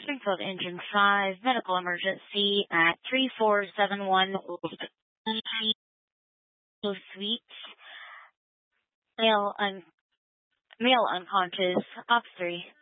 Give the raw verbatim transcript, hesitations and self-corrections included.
Springfield Engine five, medical emergency at three four seven one Suites. Male, un- male unconscious, op three.